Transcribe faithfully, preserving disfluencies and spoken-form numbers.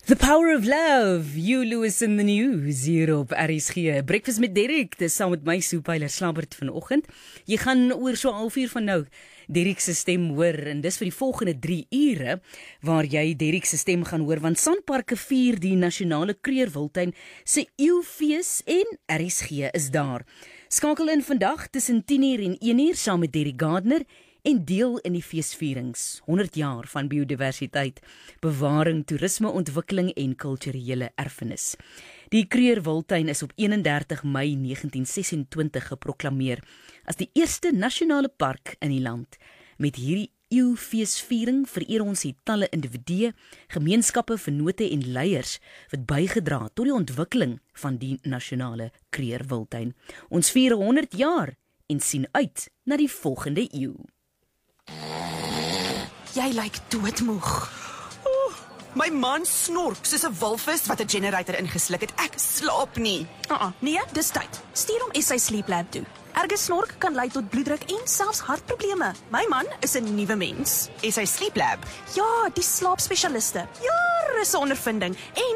The Power of Love, Hugh Lewis in the News, hier op R S G. Breakfast met Derek, dis saam met my Soepeiler Slabbert vanoggend. Jy gaan oor so half uur van nou Derek se stem hoor, en dis vir die volgende drie ure, waar jy Derek se stem gaan hoor, want Sanparks vier die nasionale Kreurwiltuin se eeufees en R S G is daar. Skakel in vandag tussen tien uur en een uur saam met Derek Gardner, en deel in die feesvierings, honderd jaar van biodiversiteit, bewaring, toerisme, ontwikkeling en kulturele erfenis. Die Kreurwiltuin is op eenendertig Mei negentien sesentwintig geproklameer as die eerste nasionale park in die land. Met hierdie eeufeesviering vereer ons die talle individue, gemeenskappe, vennote en leiers wat bygedra tot die ontwikkeling van die nasionale Kreurwiltuin. Ons vier honderd jaar en sien uit na die volgende eeu. Jy lyk doodmoeg. Oh, my man snork soos 'n walvis wat 'n generator ingesluk het. Ek slaap nie. Uh -uh, nee, dis tyd. Stuur hom S I Sleep Lab toe. Erge snork kan lei tot bloeddruk en selfs hartprobleme. My man is 'n nuwe mens. S I Sleep Lab. Ja, die slaapspesialiste. Jare se ondervinding en